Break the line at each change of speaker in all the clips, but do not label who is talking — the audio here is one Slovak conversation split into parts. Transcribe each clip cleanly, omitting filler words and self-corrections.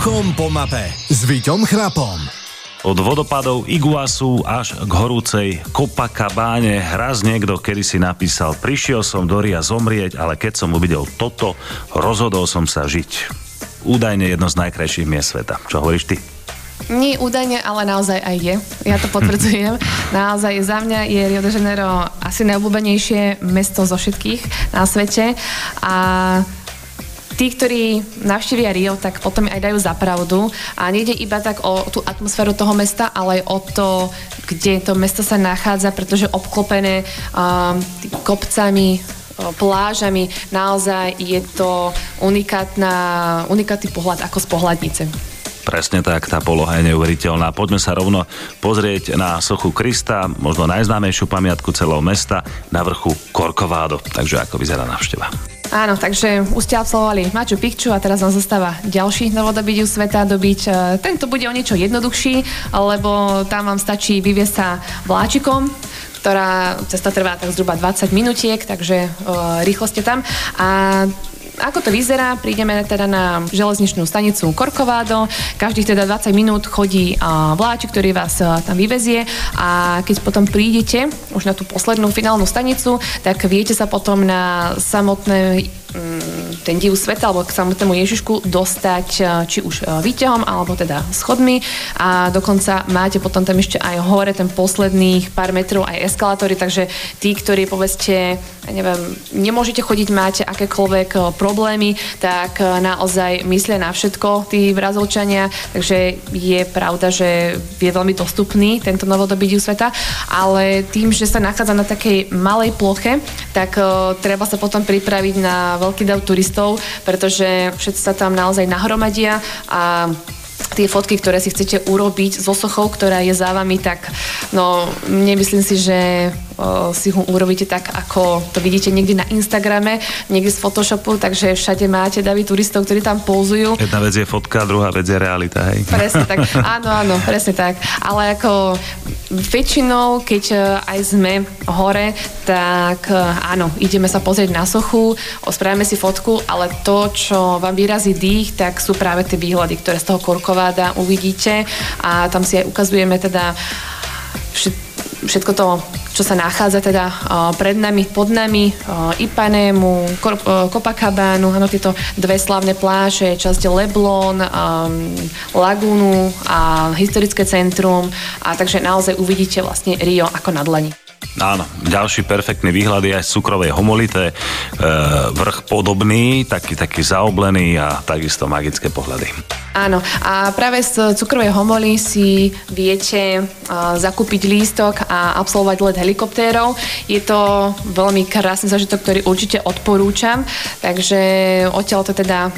Uchom po mape s Víťom Chrapom.
Od vodopadov Iguazu až k horúcej Copacabáne raz niekto kedysi napísal: prišiel som do Ria zomrieť, ale keď som uvidel toto, rozhodol som sa žiť. Údajne jedno z najkrajších miest sveta. Čo hovoríš ty?
Nie údajne, ale naozaj aj je. Ja to potvrdzujem. Naozaj za mňa je Rio de Janeiro asi najobľúbenejšie mesto zo všetkých na svete. A tí, ktorí navštívia Rio, tak potom aj dajú za pravdu. A nejde iba tak o tú atmosféru toho mesta, ale aj o to, kde to mesto sa nachádza, pretože obklopené kopcami, plážami, naozaj je to unikátny pohľad ako z pohľadnice.
Presne tak, tá poloha je neuveriteľná. Poďme sa rovno pozrieť na sochu Krista, možno najznámejšiu pamiatku celého mesta, na vrchu Corcovado. Takže ako vyzerá návšteva?
Áno, takže už ste absolvovali Machu Picchu a teraz nám zostáva ďalší novodobý div sveta dobiť. Tento bude o niečo jednoduchší, lebo tam vám stačí vyviesť sa vláčikom, ktorá cesta trvá tak zhruba 20 minutiek, takže rýchlo ste tam. A ako to vyzerá, prídeme teda na železničnú stanicu Corcovado, každých teda 20 minút chodí vláčik, ktorý vás tam vyvezie a keď potom prídete už na tú poslednú finálnu stanicu, tak viete sa potom na samotné ten div sveta alebo k samotnému Ježišku dostať či už výťahom alebo teda schodmi a dokonca máte potom tam ešte aj hore ten posledných pár metrov aj eskalátory, takže tí, ktorí povedzte, nemôžete chodiť, máte akékoľvek problémy, tak naozaj myslia na všetko tí Brazílčania, takže je pravda, že je veľmi dostupný tento novodobý div sveta, ale tým, že sa nachádza na takej malej ploche, tak treba sa potom pripraviť na veľký dav turistov, pretože všetci sa tam naozaj nahromadia a tie fotky, ktoré si chcete urobiť zo sochou, ktorá je za vami, tak no, nemyslím si, že si ho urobíte tak, ako to vidíte niekde na Instagrame, niekde z Photoshopu, takže všade máte davy turistov, ktorí tam pózujú.
Jedna vec je fotka, druhá vec je realita, hej?
Presne tak, áno, presne tak. Ale ako väčšinou, keď aj sme hore, tak áno, ideme sa pozrieť na sochu, spravíme si fotku, ale to, čo vám vyrazí dých, tak sú práve tie výhľady, ktoré z toho Corcovada uvidíte a tam si aj ukazujeme teda všetko to, čo sa nachádza teda pred nami, pod nami, Ipanemu, Copacabánu, áno, tieto dve slávne pláže, časť Leblon, Lagúnu a historické centrum a takže naozaj uvidíte vlastne Rio ako na dlani.
Áno, ďalší perfektný výhľad je aj z Cukrovej Homoly, to je vrch podobný, taký zaoblený a takisto magické pohľady.
Áno, a práve z Cukrovej Homoly si viete zakúpiť lístok a absolvovať let helikoptérov. Je to veľmi krásny zážitok, ktorý určite odporúčam, takže odtiaľ to teda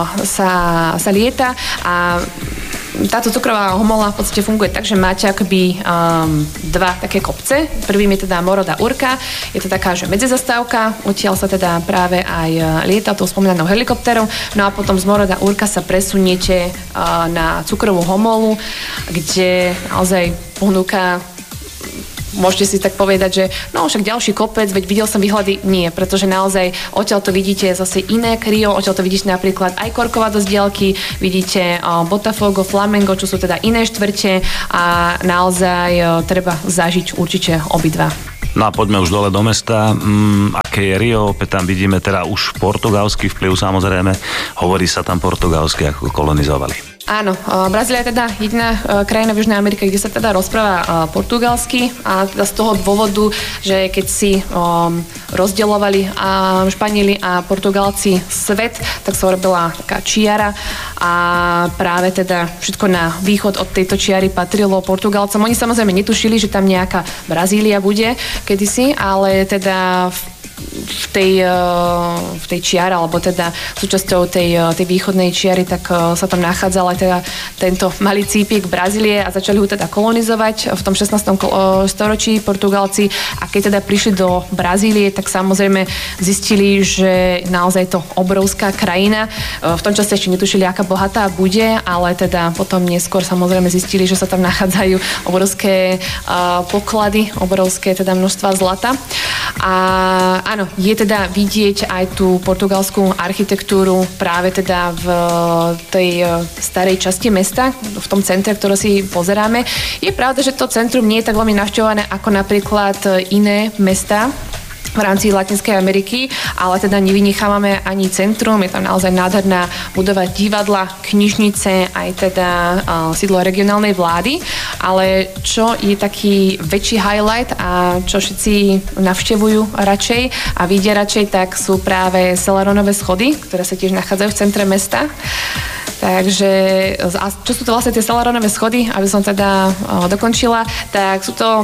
sa lieta a táto Cukrová Homola v podstate funguje tak, že máte akoby dva také kopce. Prvým je teda Morro da Urca. Je to taká, že medzizastávka. Odtiaľ sa teda práve aj lieta tou spomínanou helikoptérou. No a potom z Morro da Urca sa presuniete na Cukrovú Homolu, kde naozaj ponúka, môžete si tak povedať, že no však ďalší kopec, veď videl som výhľady. Nie, pretože naozaj odtiaľ to vidíte zase iné Rio, odtiaľ to vidíte napríklad aj Corcovado z diaľky, vidíte Botafogo, Flamengo, čo sú teda iné štvrte a naozaj treba zažiť určite obidva.
No a poďme už dole do mesta. Aké je Rio? Opäť tam vidíme teda už portugalský vplyv, samozrejme. Hovorí sa tam portugalsky, ako kolonizovali.
Áno, Brazília je teda jediná krajina v Južnej Amerike, kde sa teda rozpráva portugalsky a teda z toho dôvodu, že keď si rozdeľovali Španieli a Portugalci svet, tak sa robila taká čiara a práve teda všetko na východ od tejto čiary patrilo Portugalcom. Oni samozrejme netušili, že tam nejaká Brazília bude kedysi, ale teda v tej čiare, alebo teda súčasťou tej východnej čiary, tak sa tam nachádzal aj teda tento malý cípik Brazílie a začali ho teda kolonizovať v tom 16. storočí Portugalci a keď teda prišli do Brazílie, tak samozrejme zistili, že naozaj je to obrovská krajina. V tom čase ešte netušili, aká bohatá bude, ale teda potom neskôr samozrejme zistili, že sa tam nachádzajú obrovské poklady, obrovské teda množstva zlata. A Áno, je teda vidieť aj tú portugalskú architektúru práve teda v tej starej časti mesta, v tom centre, ktoré si pozeráme. Je pravda, že to centrum nie je tak veľmi navštevované ako napríklad iné mesta v rámci Latinskej Ameriky, ale teda nevynechávame ani centrum, je tam naozaj nádherná budova divadla, knižnice, aj teda sídlo regionálnej vlády, ale čo je taký väčší highlight a čo všetci navštevujú radšej a vidia radšej, tak sú práve Celeronové schody, ktoré sa tiež nachádzajú v centre mesta. Takže, a čo sú to vlastne tie Celeronové schody, aby som teda dokončila, tak sú to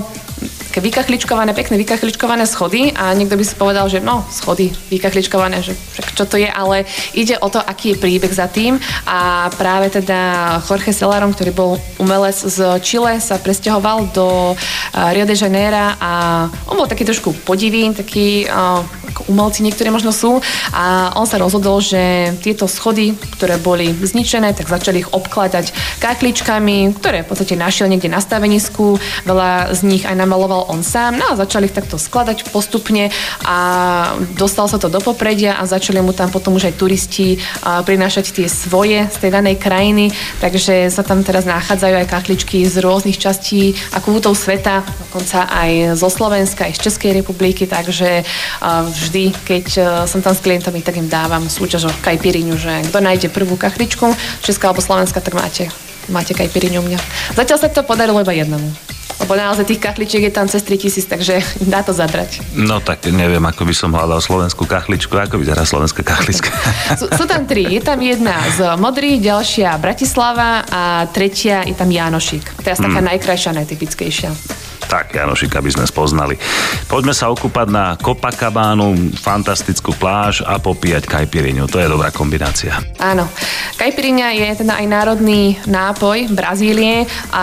pekné vykachličkované schody a niekto by si povedal, že no, schody vykachličkované, že čo to je, ale ide o to, aký je príbeh za tým a práve teda Jorge Celeron, ktorý bol umelec z Chile, sa presťahoval do Rio de Janeiro a on bol taký trošku podivý, taký ako umelci niektorí možno sú a on sa rozhodol, že tieto schody, ktoré boli zničené, tak začali ich obkladať kachličkami, ktoré v podstate našiel niekde na stavenisku, veľa z nich aj namaloval on sám, no a začali ich takto skladať postupne a dostal sa to do popredia a začali mu tam potom už aj turisti prinášať tie svoje z tej danej krajiny, takže sa tam teraz nachádzajú aj kachličky z rôznych častí a kútov sveta, dokonca aj zo Slovenska, aj z Českej republiky, takže vždy, keď som tam s klientami, tak im dávam súťaž o kajpiriňu, že kto nájde prvú kachličku, Česká alebo Slovenska, tak máte kajpiriňu mňa. Zatiaľ sa to podarilo iba jednomu. Lebo naozaj tých kachličiek je tam cez 3000, takže dá to zabrať.
No tak neviem, ako by som hľadal slovenskú kachličku. Ako vyzerá slovenská kachlička?
Sú tam 3. Je tam jedna z Modry, ďalšia Bratislava a tretia je tam Jánošík. To je taká najkrajšia, najtypickejšia.
Tak, Janošika by sme spoznali. Poďme sa okúpať na Copacabánu, fantastickú pláž a popíjať kajpiriňu. To je dobrá kombinácia.
Áno. Kajpiriňa je teda aj národný nápoj Brazílie a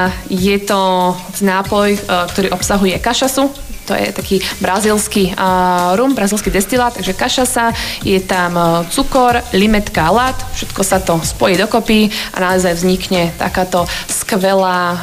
je to nápoj, ktorý obsahuje kašasu. To je taký brazílsky rum, brazílsky destilát, takže kašasa, je tam cukor, limetka, lát, všetko sa to spojí dokopy a naozaj vznikne takáto skvelá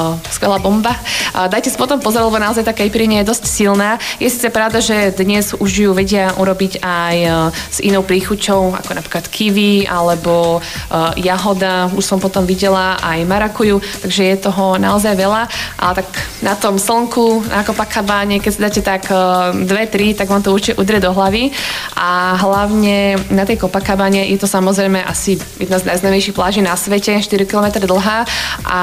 bomba. Dajte si potom pozor, lebo naozaj tá kajpiriňa je dosť silná. Je síce pravda, že dnes už ju vedia urobiť aj s inou príchuťou, ako napríklad kiwi alebo jahoda, už som potom videla aj marakuju, takže je toho naozaj veľa, ale tak na tom slnku, na Copacabáne, keď si dáte tak 2-3, tak vám to určite udrie do hlavy a hlavne na tej Copacabáne je to samozrejme asi jedna z najznámejších pláží na svete, 4 km dlhá a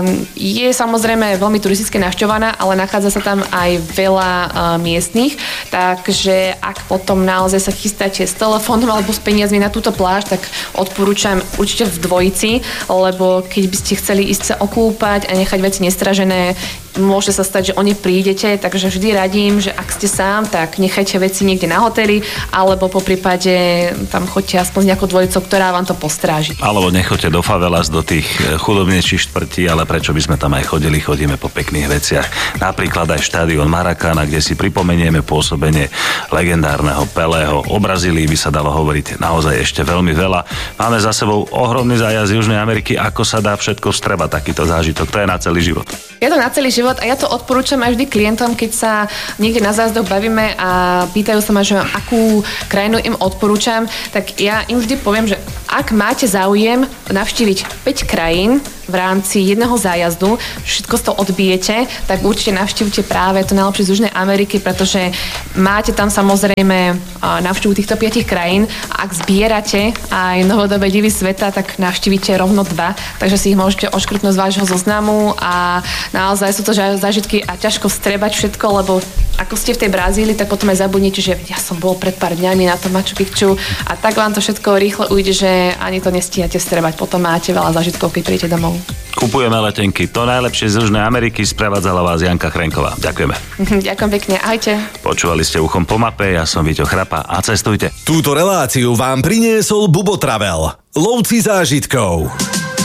je samozrejme veľmi turisticky navštevovaná, ale nachádza sa tam aj veľa miestnych, takže ak potom naozaj sa chystáte s telefónom alebo s peniazmi na túto pláž, tak odporúčam určite v dvojici, lebo keď by ste chceli ísť sa okúpať a nechať veci nestražené, môže sa stať, že o ne prídete, takže vždy radím, že ak ste sám, tak nechajte veci niekde na hoteli, alebo po prípade tam choďte aspoň s nejakou dvojicou, ktorá vám to postráži.
Alebo nechoďte do favelas, do tých chudobnejších štvrtí, ale prečo by sme tam aj chodíme po pekných veciach. Napríklad aj štádion Maracana, kde si pripomenieme pôsobenie legendárneho Pelého. O Brazílii by sa dalo hovoriť naozaj ešte veľmi veľa. Máme za sebou ohromný zájazd Južnej Ameriky, ako sa dá všetko vstrebať takýto zážitok. To je na celý život.
Je to na celý život a ja to odporúčam aj vždy klientom, keď sa niekde na zájazdoch bavíme a pýtajú sa ma, že akú krajinu im odporúčam, tak ja im vždy poviem, že ak máte záujem navštíviť 5 krajín v rámci jedného zájazdu, všetko z toho odbijete, tak určite navštívte práve to najlepšie z Južnej Ameriky, pretože máte tam samozrejme navštívu týchto 5 krajín a ak zbierate aj novodobé divy sveta, tak navštívite rovno 2, takže si ich môžete oškrtnúť z vášho zoznamu a naozaj sú to zážitky a ťažko vstrebať všetko, lebo ako ste v tej Brazílii, tak potom aj zabudnete, že ja som bol pred pár dňami na tom Machu Picchu a tak vám to všetko rýchlo ujde, že ani to nestíhate vstrebať, potom máte veľa zážitkov, keď príjete domov.
Kupujeme letenky. To najlepšie z Južnej Ameriky, sprevádzala vás Janka Chrenková. Ďakujeme.
Ďakujem pekne, ahojte.
Počúvali ste Uchom po mape, ja som Víťo Chrapa a cestujte.
Túto reláciu vám priniesol Bubo Travel. Lovci zážitkov.